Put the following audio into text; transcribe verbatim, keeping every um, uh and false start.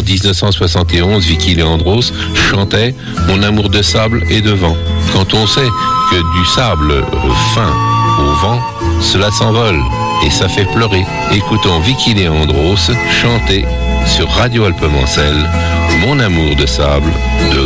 dix-neuf cent soixante et onze, Vicky Leandros chantait « Mon amour de sable et de vent ». Quand on sait que du sable fin au vent, cela s'envole et ça fait pleurer. Écoutons Vicky Leandros chanter sur Radio Alpemancel « Mon amour de sable, de vent ».